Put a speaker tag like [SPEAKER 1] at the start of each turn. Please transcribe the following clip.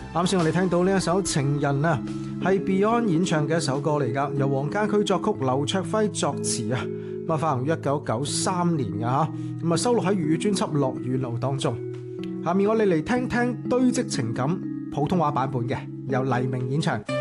[SPEAKER 1] 啱先我哋聽到呢一首《情人》啊，係 Beyond 演唱嘅一首歌嚟噶，由黃家駒作曲，劉卓輝作詞啊，咁啊發行於1993年嘅吓，咁啊收錄喺粵語專輯《落雨路》當中。下面我哋嚟聽聽堆積情感普通話版本嘅，由黎明演唱。